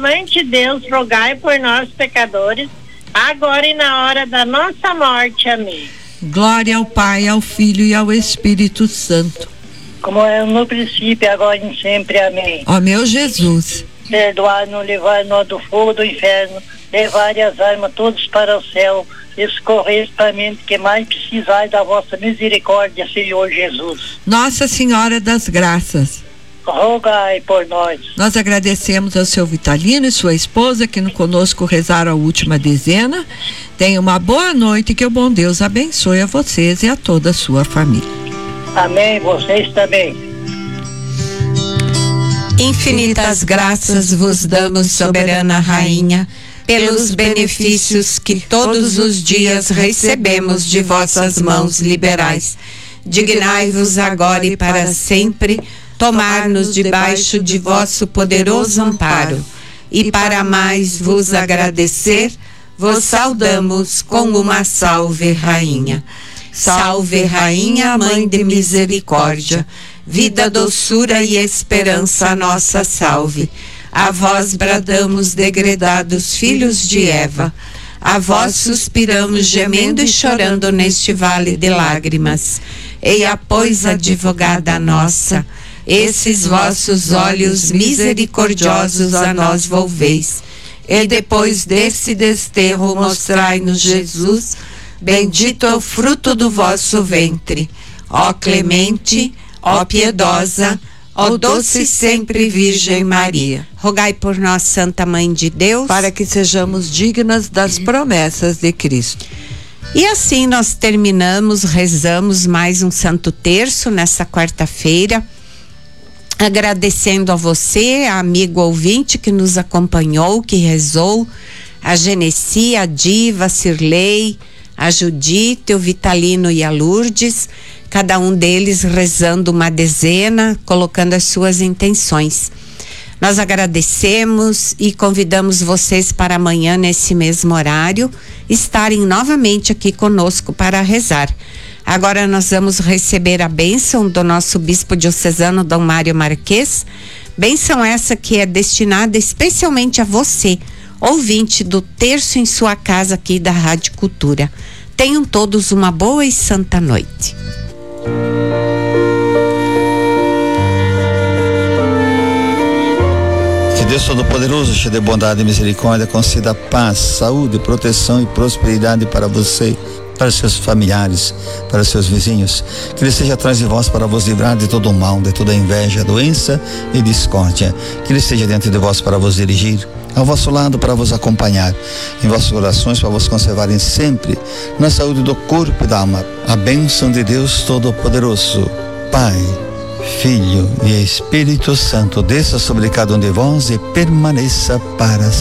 Mãe de Deus, rogai por nós, pecadores, agora e na hora da nossa morte. Amém. Glória ao Pai, ao Filho e ao Espírito Santo. Como é no princípio, agora e sempre. Amém. Ó meu Jesus, perdoai-nos, livrai-nos do fogo do inferno, levai as almas todos para o céu, e socorrei para mim que mais precisai da vossa misericórdia, Senhor Jesus. Nossa Senhora das Graças, rogai por nós. Nós agradecemos ao seu Vitalino e sua esposa que conosco rezaram a última dezena. Tenha uma boa noite e que o bom Deus abençoe a vocês e a toda a sua família. Amém, vocês também. Infinitas graças vos damos, soberana Rainha, pelos benefícios que todos os dias recebemos de vossas mãos liberais. Dignai-vos agora e para sempre tomar-nos debaixo de vosso poderoso amparo. E para mais vos agradecer, vos saudamos com uma salve, Rainha. Salve, Rainha, Mãe de Misericórdia, vida, doçura e esperança, nossa salve. A vós bradamos, degredados filhos de Eva, a vós suspiramos, gemendo e chorando neste vale de lágrimas. Eia, pois, advogada nossa, esses vossos olhos misericordiosos a nós volveis, e depois desse desterro mostrai-nos Jesus, bendito é o fruto do vosso ventre. Ó clemente, ó piedosa, ó doce sempre Virgem Maria, rogai por nós, Santa Mãe de Deus, para que sejamos dignas das promessas de Cristo. E assim nós rezamos mais um Santo Terço nessa quarta-feira, agradecendo a você, amigo ouvinte que nos acompanhou, que rezou, a Genesi, a Diva, a Cirlei, a Judite, o Vitalino e a Lourdes, cada um deles rezando uma dezena, colocando as suas intenções. Nós agradecemos e convidamos vocês para amanhã, nesse mesmo horário, estarem novamente aqui conosco para rezar. Agora nós vamos receber a bênção do nosso bispo diocesano, Dom Mário Marques. Bênção essa que é destinada especialmente a você, ouvinte do Terço em sua casa aqui da Rádio Cultura. Tenham todos uma boa e santa noite. Que Deus Todo-Poderoso, cheio de bondade e misericórdia, conceda paz, saúde, proteção e prosperidade para você, para seus familiares, para seus vizinhos. Que Ele esteja atrás de vós para vos livrar de todo o mal, de toda inveja, doença e discórdia. Que Ele esteja diante de vós para vos dirigir, ao vosso lado para vos acompanhar, em vossos corações para vos conservarem sempre na saúde do corpo e da alma. A bênção de Deus Todo-Poderoso, Pai, Filho e Espírito Santo, desça sobre cada um de vós e permaneça para sempre.